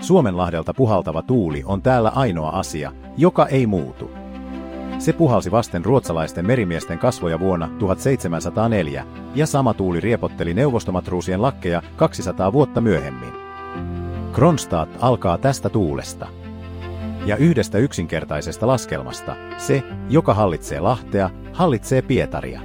Suomenlahdelta puhaltava tuuli on täällä ainoa asia, joka ei muutu. Se puhalsi vasten ruotsalaisten merimiesten kasvoja vuonna 1704, ja sama tuuli riepotteli neuvostomatruusien lakkeja 200 vuotta myöhemmin. Kronstadt alkaa tästä tuulesta. Ja yhdestä yksinkertaisesta laskelmasta, se, joka hallitsee Lahtea, hallitsee Pietaria.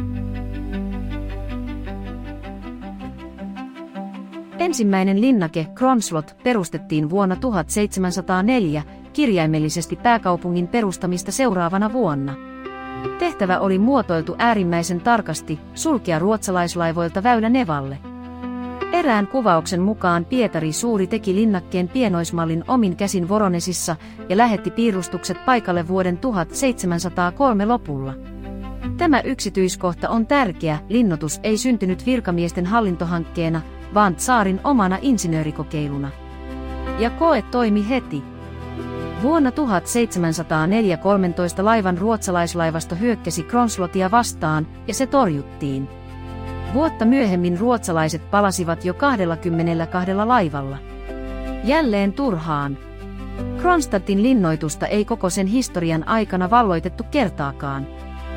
Ensimmäinen linnake Kronslott perustettiin vuonna 1704, kirjaimellisesti pääkaupungin perustamista seuraavana vuonna. Tehtävä oli muotoiltu äärimmäisen tarkasti, sulkea ruotsalaislaivoilta väylä Nevalle. Erään kuvauksen mukaan Pietari Suuri teki linnakkeen pienoismallin omin käsin Voronesissa ja lähetti piirustukset paikalle vuoden 1703 lopulla. Tämä yksityiskohta on tärkeä, linnoitus ei syntynyt virkamiesten hallintohankkeena, vaan tsaarin omana insinöörikokeiluna. Ja koe toimi heti. Vuonna 1704 13 laivan ruotsalaislaivasto hyökkäsi Kronslottia vastaan, ja se torjuttiin. Vuotta myöhemmin ruotsalaiset palasivat jo 22 laivalla. Jälleen turhaan. Kronstadtin linnoitusta ei koko sen historian aikana valloitettu kertaakaan.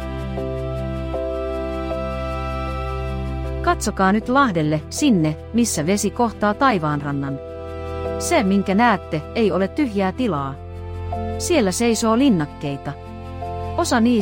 Katsokaa nyt Lahdelle, sinne, missä vesi kohtaa taivaanrannan. Se, minkä näette, ei ole tyhjää tilaa. Siellä seisoo linnakkeita. Osa niistä